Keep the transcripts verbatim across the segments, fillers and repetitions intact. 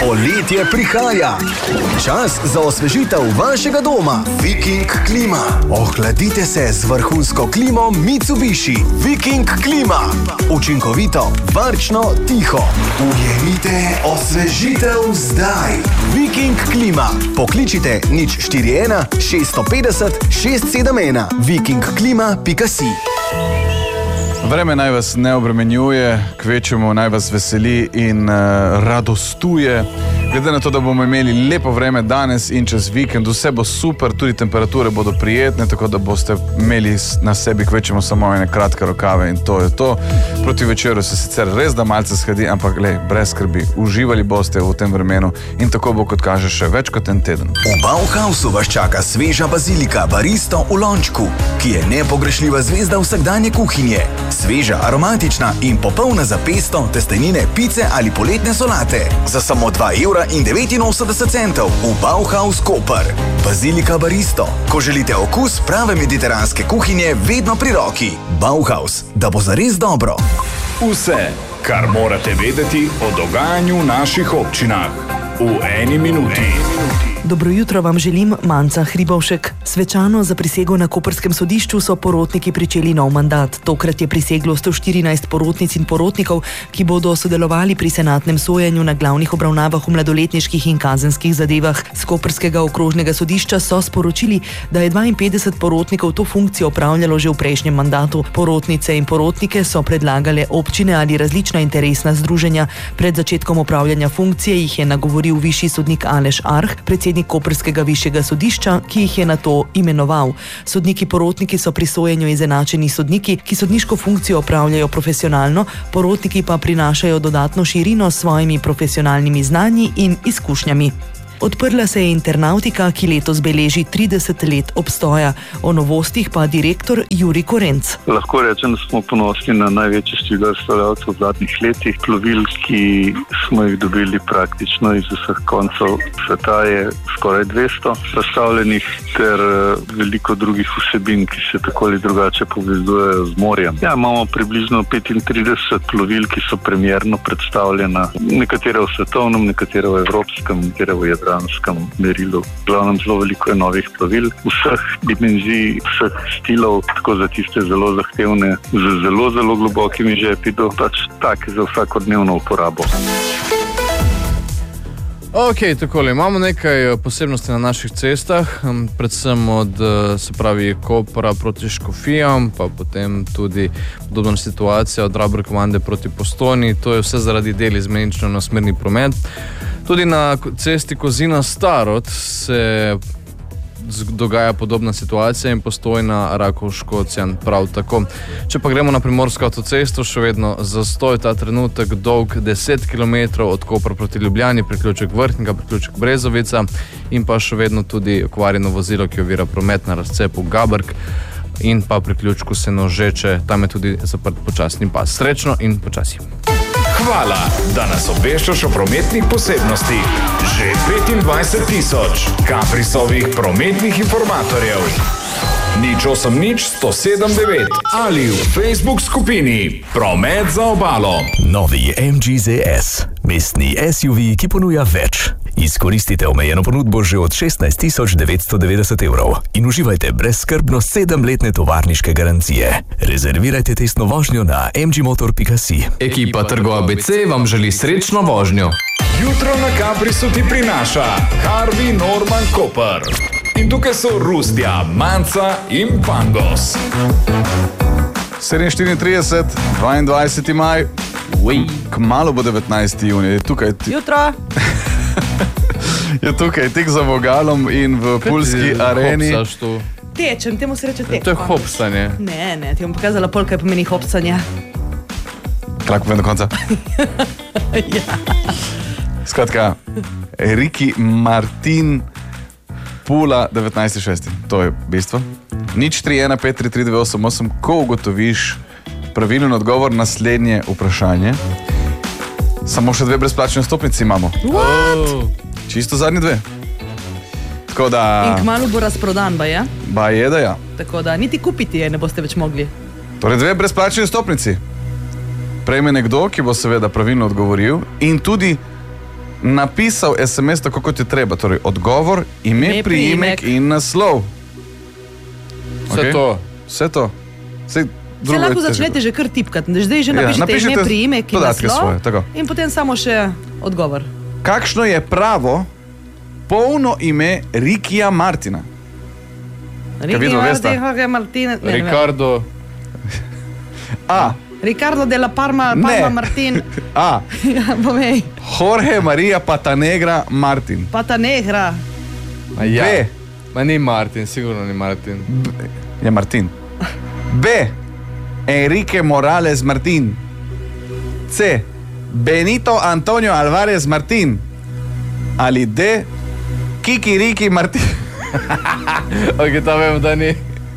Poletje prihaja. Čas za osvežitev vašega doma. Viking klima. Ohladite se z vrhunsko klimo Mitsubishi. Viking klima. Učinkovito, varčno, tiho. Ujemite osvežitev zdaj. Viking klima. Pokličite nič štiri ena šest pet nula šest sedem ena. viking klima pika si. Vreme naj vas ne obremenjuje, kvečemu naj vas veseli in uh, radostuje. Glede na to, da bomo imeli lepo vreme danes in čez vikend, vse bo super, tudi temperature bodo prijetne, tako da boste imeli na sebi kvečemu samo ene kratke rokave in to je to. Proti večeru se sicer res da malce shladi, ampak glej, brez skrbi, uživali boste v tem vremenu in tako bo, kot kaže, še več kot en teden. V Bauhausu vas čaka sveža bazilika baristo v lončku, ki je nepogrešljiva zvezda vsakdanje kuhinje. Sveža, aromatična in popolna za pesto, testenine, pice ali poletne solate. Za samo dva evra in devetinosemdeset centov v Bauhaus Koper. Bazilika baristo. Ko želite okus prave mediteranske kuhinje, vedno pri roki. Bauhaus, da bo zares dobro. Vse, kar morate vedeti o dogajanju v naših občinah. V eni minuti. Dobro jutro vam želim, Manca Hribovšek. Svečano za prisego na koprskem sodišču so porotniki pričeli nov mandat. Tokrat je priseglo sto štirinajst porotnic in porotnikov, ki bodo sodelovali pri senatnem sojenju na glavnih obravnavah v mladoletniških in kazenskih zadevah. Z koprskega okrožnega sodišča so sporočili, da je dvainpetdeset porotnikov to funkcijo opravljalo že v prejšnjem mandatu. Porotnice in porotnike so predlagale občine ali različna interesna združenja. Pred začetkom opravljanja funkcije jih je nagovoril višji sodnik Aleš Arh, predsednik koprskega višjega sodišča, ki jih je nato imenoval. Sodniki porotniki so pri sojenju izenačeni sodniki, ki sodniško funkcijo opravljajo profesionalno, porotniki pa prinašajo dodatno širino s svojimi profesionalnimi znanji in izkušnjami. Odprla se je internautika, ki letos beleži trideset let obstoja. O novostih pa direktor Jurij Korenc. Lahko rečem, da smo ponosni na največje število razstavljavcev v zadnjih letih. Plovil, ki smo jih dobili praktično iz vseh koncev sveta, je skoraj dvesto razstavljenih, ter veliko drugih vsebin, ki se tako ali drugače povezujejo z morjem. Ja, imamo približno petintrideset plovil, ki so premierno predstavljena. Nekatere v svetovnem, nekatere v evropskem, nekatere v jadranskem merilu. Glavnem zelo veliko je novih plovil, vseh dimenzij, vseh stilov, tako za tiste zelo zahtevne, z zelo, zelo globokimi žepi, do pač take za vsakodnevno uporabo. Ok, takole, imamo nekaj posebnosti na naših cestah, predvsem od, se pravi, Kopra proti Škofijam, pa potem tudi podobna situacija od Rabrkomande proti Postojni. To je vse zaradi del izmenično na smerni promet. Tudi na cesti Kozina-Starod se dogaja podobna situacija in Postojna Rakovško-Cjan prav tako. Če pa gremo na Primorsko avtocesto, še vedno zastoj ta trenutek dolg deset kilometrov od Kopra proti Ljubljani, priključek Vrhnika, priključek Brezovica in pa še vedno tudi okvarjeno vozilo, ki ovira promet na razcepu Gabrk in pa priključku Senožeče, tam je tudi zaprt počasni pas. Srečno in počasi. Hvala, da nas obveščaš o prometnih posebnostih. Že petindvajset tisoč Kaprisovih prometnih informatorjev. Nič osem nič sto sedem devet ali v Facebook skupini Promet za obalo. Novi M G Z S, mestni S U V, ki ponuja več. Izkoristite omejeno ponudbo že od šestnajst tisoč devetsto devetdeset evrov in uživajte brezskrbno sedemletne tovarniške garancije. Rezervirajte testno vožnjo na em gi motor pika si. Ekipa Trgo A B C vam želi srečno vožnjo. Jutro na Kaprisu ti prinaša Harvey Norman Koper. In tukaj so Rustja, Manca in Pangos. sedem štiriintrideset, dvaindvajseti maj, Uj. Kmalu bo devetnajsti junij. Tukaj ti... Jutro! Je tukaj tik za vogalom in v Pulski areni. Hopsaš tu? Tečem, temu se reče tek. To je hopsanje. Ne, ne, ti bom pokazala pol, kaj pomeni hopsanje. Kratko povem do konca. Ja. Skratka, Riki Martin Pula, devetnajsti šesti. To je bistvo. Nič tri ena pet tri tri dve osem osem, ko ugotoviš pravilen odgovor na naslednje vprašanje. Samo še dve brezplačne stopnici imamo. What? Čisto zadnji dve. Tako da... In kmalu bo razprodan, ba je? Ba je, da ja. Tako da niti kupiti je ne boste več mogli. Torej dve brezplačne stopnici. Prejme nekdo, ki bo seveda pravilno odgovoril in tudi napisal es em es tako, kot je treba. Torej, odgovor, ime, Ime, priimek priimek. in naslov. Vse Okej? to. Vse to. Vse Se lahko začnete že kar tipkati, zdaj že Ja, napišete napišite ime, priimek in podatke naslov svoje, tako. in potem samo še odgovor. Kakšno je pravo polno ime Rikija Martina? Ricky vidva vesta. Martin, Jorge Martin, ne, ne vem. Ricardo, A. Ricardo de la Parma, Ne. Parma Martin. A. Ja, povej. Jorge Maria Patanegra Martin. Pata Negra. a ja. B. Ma ni Martin, sigurno ni Martin. Je Martin. B. Enrique Morales Martin. C. Benito Antonio Alvarez Martin. Ali D. Kiki Riki Martin. Ok, to vem, da ni.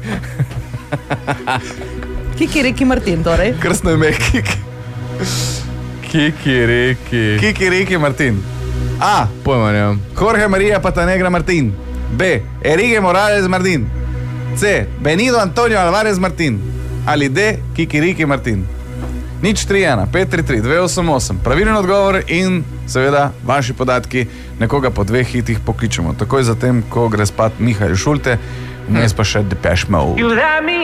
Kiki Riki Martin, torej. Krstno ime Kiki. Kiki, reki. Kiki Riki Martin. A. Pojma nemam. Jorge Maria Patanegra Martin. B. Enrique Morales Martin. C. Benito Antonio Alvarez Martin. Ali D. Kiki Riki Martin. Nič tri ena, pet tri tri, dve osem osem. Pravilen odgovor in seveda vaši podatki, nekoga po dveh hitih pokličemo. Takoj zatem, ko gre spat Mihael Šulte, vmes pa še Depeche Mode.